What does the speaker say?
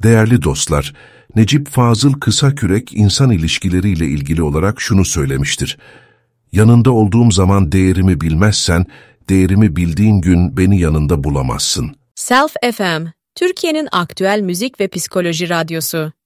Değerli dostlar, Necip Fazıl Kısakürek insan ilişkileriyle ilgili olarak şunu söylemiştir. Yanında olduğum zaman değerimi bilmezsen, değerimi bildiğin gün beni yanında bulamazsın. Self FM, Türkiye'nin aktüel müzik ve psikoloji radyosu.